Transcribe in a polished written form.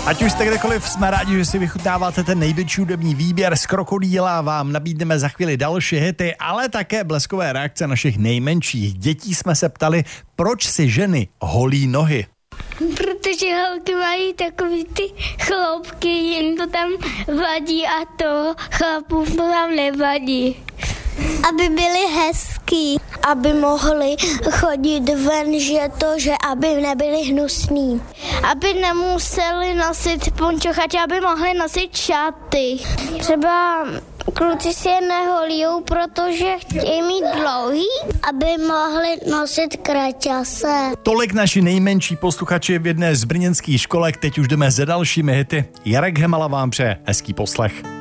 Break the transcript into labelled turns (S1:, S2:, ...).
S1: Ať už jste kdekoliv, jsme rádi, že si vychutnáváte ten největší hudební výběr. Z Krokodýla vám nabídneme za chvíli další hity, ale také bleskové reakce našich nejmenších. Dětí jsme se ptali, proč si ženy holí nohy.
S2: Protože holky mají takový ty chloupky, jim to tam vadí a to chlapům to tam nevadí. Aby byly hezký, aby mohli chodit ven, že aby nebyli hnusní. Aby nemuseli nosit pončocháče, aby mohli nosit šaty. Třeba kluci si je neholíjou, protože chtějí mít dlouhý, aby mohli nosit kraťase.
S1: Tolik naši nejmenší posluchači v jedné z brněnských školek, teď už jdeme za dalšími hity. Jarek Hemala vám přeje hezký poslech.